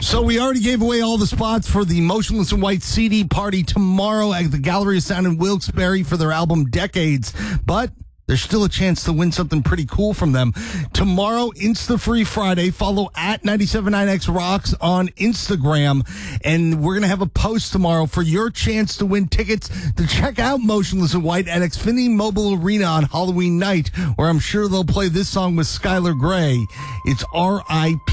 So we already gave away all the spots for the Motionless in White CD party tomorrow at the Gallery of Sound in Wilkes-Barre for their album Decades. But there's still a chance to win something pretty cool from them. Tomorrow, Insta Free Friday. Follow at 979X Rocks on Instagram. And we're going to have a post tomorrow for your chance to win tickets to check out Motionless in White at Xfinity Mobile Arena on Halloween night, where I'm sure they'll play this song with Skylar Grey. It's R.I.P.